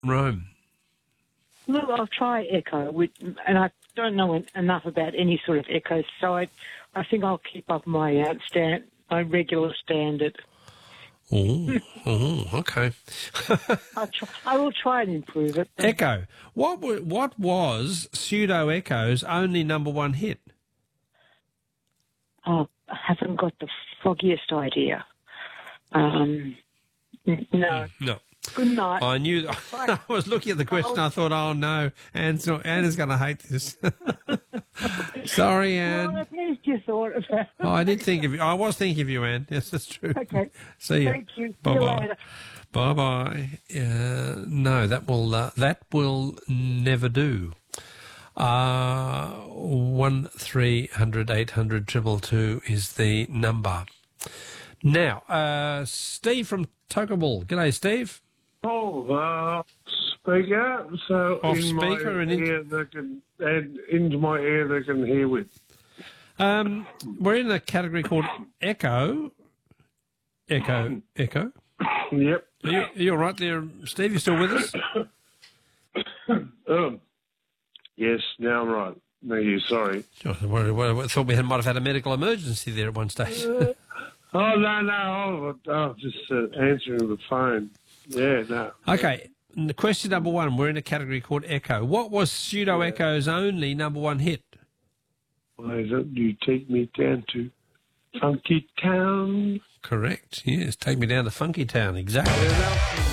Rome? Look, I'll try Echo, and I don't know enough about any sort of echoes, so I think I'll keep up my my regular standard. Okay. I will try and improve it. Echo. What was Pseudo Echo's only #1 hit? I haven't got the foggiest idea. No. No. Good night. I knew. I was looking at the question. I thought, oh no, Anna's going to hate this. Sorry, Anne. Well, at least you thought of that. Oh, I did think of you. I was thinking of you, Anne. Yes, that's true. Okay. See you. Thank you. Bye See you bye. later. Bye bye. No, that will never do. 1300 800 222 is the number. Now, Steve from Tokaball. G'day, Steve. Oh, speaker. So Off in speaker my and ear they can add into my ear they can hear with. We're in a category called Echo. Echo. Yep. Are you all right there, Steve? You still with us? Yes. Now I'm right. Thank you. Sorry. I thought we might have had a medical emergency there at one stage. Oh no. I was just answering the phone. Yeah. No. Okay. Question #1. We're in a category called Echo. What was Pseudo Echo's only #1 hit? Why is it you take me down to Funky Town? Correct. Yes. Take me down to Funky Town. Exactly.